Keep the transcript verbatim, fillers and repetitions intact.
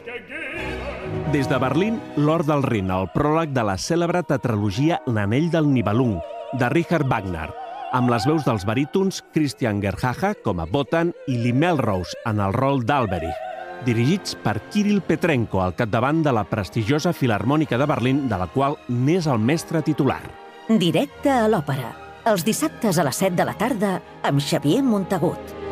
Des de Berlín, l'Or del Rin, el pròleg de la cèlebre tetralogia L'Anell del Nibelung, de Richard Wagner, amb les veus dels barítons Christian Gerhaja com a Wotan i Lee Melrose en el rol d'Alberich, dirigits per Kirill Petrenko al capdavant de la prestigiosa Filharmònica de Berlín, de la qual n'és el mestre titular. Directe a l'òpera, els dissabtes a les set de la tarda, amb Xavier Montagut.